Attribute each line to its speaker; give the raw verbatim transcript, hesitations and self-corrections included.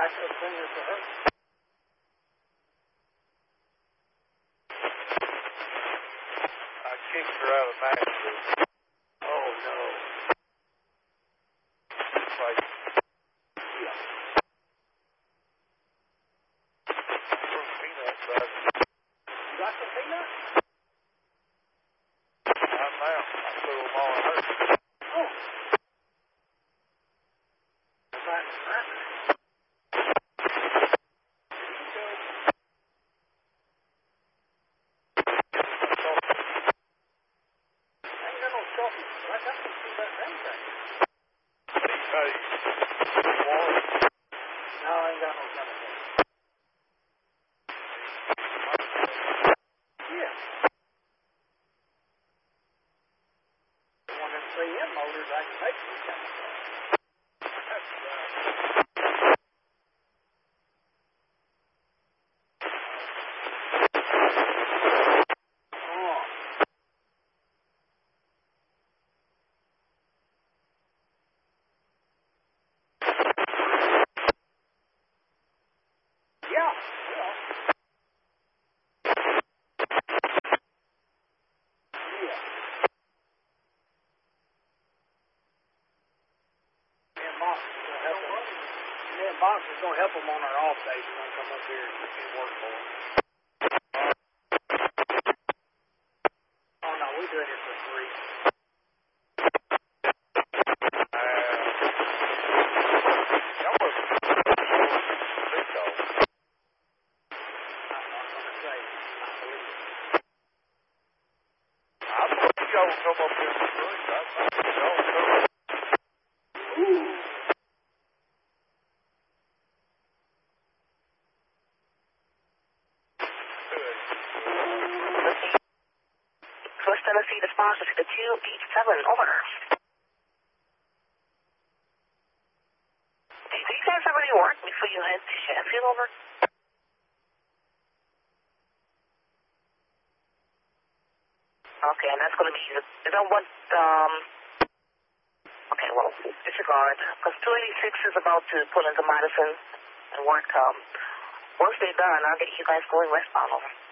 Speaker 1: could sing it to her.
Speaker 2: I kicked her out of Nashville.
Speaker 1: Oh, no.
Speaker 2: It's like,
Speaker 1: Yeah.
Speaker 2: fruit peanut butter.
Speaker 1: You got some peanuts?
Speaker 2: I'm now. I threw them all in her.
Speaker 1: Oh. That's right. I got to see that thing thing.
Speaker 2: What do you say? Water?
Speaker 1: No, I ain't got no chemical. Yeah. One of them C M motors, I can make some chemical.
Speaker 2: That's right.
Speaker 1: Oh. Yeah, yeah. Yeah. Me and Mox is gonna help them. Me and Mox is gonna help them on our off days. We're gonna come up here and, and work for them. Oh no, we doing it for free.
Speaker 2: Y'all must be big dog.
Speaker 1: I'm not gonna say it. I believe it.
Speaker 2: I thought y'all would come up here for free. I thought y'all would come up.
Speaker 1: Ooh.
Speaker 3: First Tennessee, the sponsor to the two eight seven, over. Hey, do you guys have any work before you head to Sheffield, over? Okay, and that's going to be, is that what, um, okay, well, disregard, because two eighty-six is about to pull into Madison and work, um, once they're done, I'll get you guys going westbound, over.